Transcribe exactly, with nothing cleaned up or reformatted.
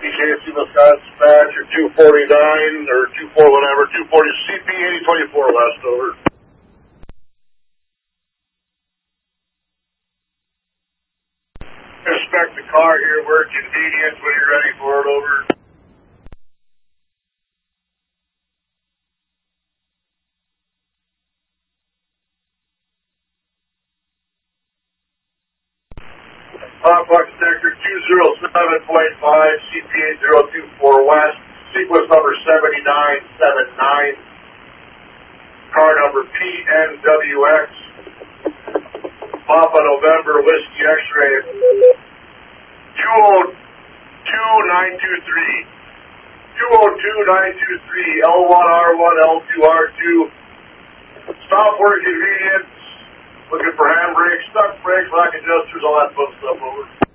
B K C Wisconsin dispatch or two forty-nine or two four whatever, two forty C P eighty twenty-four west, over. Inspect the car here, we're convenient when you're ready for it, over. Complex Detector two zero seven point five, C P eight zero two four west, sequence number seventy-nine seventy-nine, car number P N W X, Papa November Whiskey X-ray, two oh two nine two three, two oh two nine two three, L one R one, L two R two, stop work convenience. Looking for handbrakes, stuck brakes, lock adjusters, all that fun stuff, over.